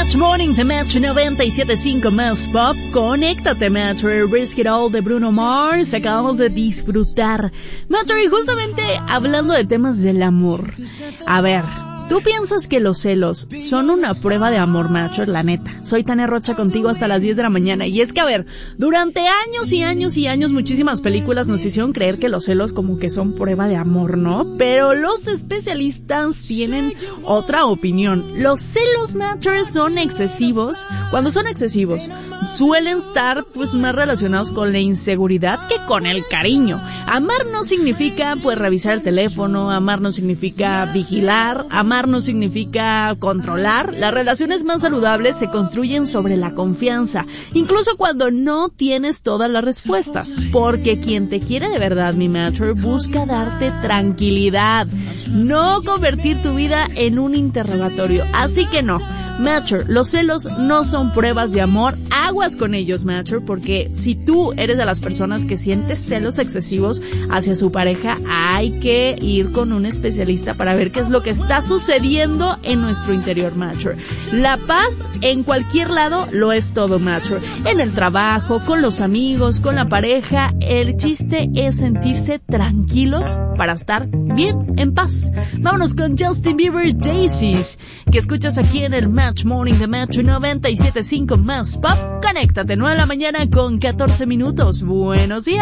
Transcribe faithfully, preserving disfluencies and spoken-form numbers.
Match Morning de Match noventa y siete punto cinco más Pop. Conéctate, Match. Risk It All de Bruno Mars. Acabamos de disfrutar. Match, y justamente hablando de temas del amor. A ver, ¿tú piensas que los celos son una prueba de amor, Macho? La neta. Soy Tania Rocha contigo hasta las diez de la mañana. Y es que, a ver, durante años y años y años muchísimas películas nos hicieron creer que los celos como que son prueba de amor, ¿no? Pero los especialistas tienen otra opinión. Los celos, Macho, son excesivos. Cuando son excesivos, suelen estar pues más relacionados con la inseguridad que con el cariño. Amar no significa pues revisar el teléfono, amar no significa vigilar, amar no significa controlar. Las relaciones más saludables se construyen sobre la confianza, incluso cuando no tienes todas las respuestas, porque quien te quiere de verdad, mi macho, busca darte tranquilidad, no convertir tu vida en un interrogatorio. Así que no, macho, los celos no son pruebas de amor. Aguas con ellos, macho, porque si tú eres de las personas que sientes celos excesivos hacia su pareja, hay que ir con un especialista para ver qué es lo que está sucediendo en nuestro interior, macho. La paz en cualquier lado lo es todo, macho. En el trabajo, con los amigos, con la pareja, el chiste es sentirse tranquilos para estar bien en paz. Vámonos con Justin Bieber, Daisies, que escuchas aquí en el Match Morning de Match noventa y siete punto cinco más Pop. Conéctate, nueve de la mañana con catorce minutos. Buenos días.